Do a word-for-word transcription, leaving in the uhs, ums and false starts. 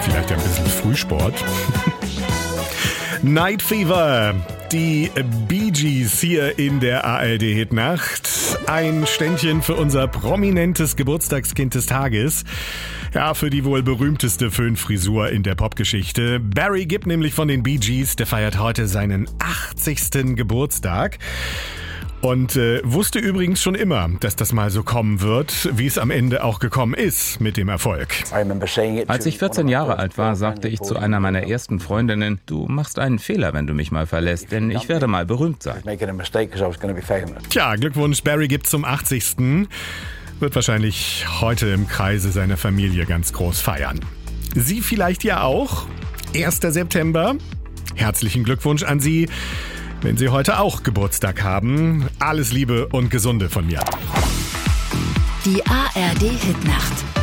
vielleicht ein bisschen Frühsport. Night Fever, die Bee Gees hier in der A R D-Hitnacht. Ein Ständchen für unser prominentes Geburtstagskind des Tages. Ja, für die wohl berühmteste Föhnfrisur in der Popgeschichte. Barry Gibb nämlich von den Bee Gees, der feiert heute seinen achtzigsten Geburtstag. Und äh, wusste übrigens schon immer, dass das mal so kommen wird, wie es am Ende auch gekommen ist mit dem Erfolg. Als ich vierzehn Jahre alt war, sagte ich zu einer meiner ersten Freundinnen, du machst einen Fehler, wenn du mich mal verlässt, denn ich werde mal berühmt sein. Tja, Glückwunsch Barry Gibb zum achtzigsten Wird wahrscheinlich heute im Kreise seiner Familie ganz groß feiern. Sie vielleicht ja auch. erster September. Herzlichen Glückwunsch an Sie, wenn Sie heute auch Geburtstag haben. Alles Liebe und Gesunde von mir. Die A R D-Hitnacht.